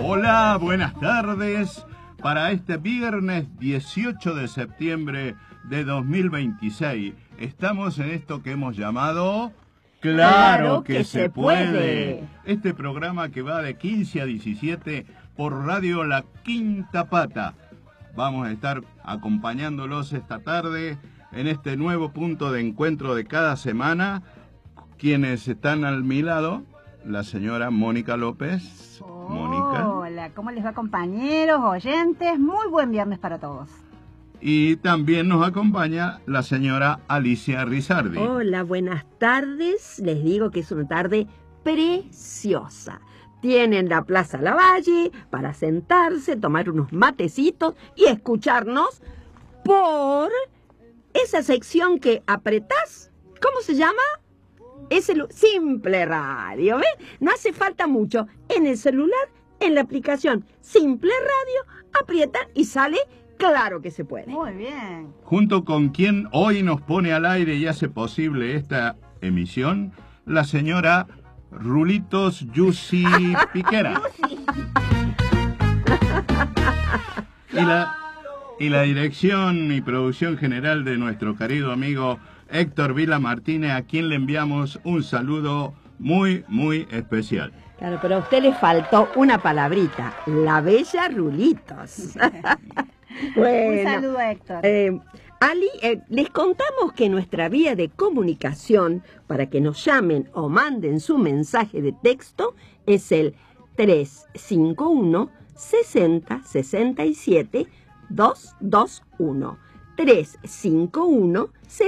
Hola, buenas tardes. Para este viernes 18 de septiembre de 2026, estamos en esto que hemos llamado Claro que se puede. Este programa que va de 15 a 17 por Radio La Quinta Pata. Vamos a estar acompañándolos esta tarde en este nuevo punto de encuentro de cada semana. Quienes están a mi lado, la señora Mónica López. Mónica. Hola, ¿cómo les va, compañeros, oyentes? Muy buen viernes para todos. Y también nos acompaña la señora Alicia Rizardi. Hola, buenas tardes. Les digo que es una tarde preciosa. Tienen la Plaza Lavalle para sentarse, tomar unos matecitos y escucharnos por esa sección que apretás. ¿Cómo se llama? Es el Simple Radio, ¿ves? No hace falta mucho. En el celular, en la aplicación Simple Radio, aprietan y sale Claro que se puede. Muy bien. Junto con quien hoy nos pone al aire y hace posible esta emisión, la señora Rulitos Yusi Piquera. Y la dirección y producción general de nuestro querido amigo Héctor Vila Martínez, a quien le enviamos un saludo muy, muy especial. Claro, pero a usted le faltó una palabrita, la bella Rulitos. Bueno, un saludo a Héctor. Ali, les contamos que nuestra vía de comunicación para que nos llamen o manden su mensaje de texto es el 351 60 67 221. 351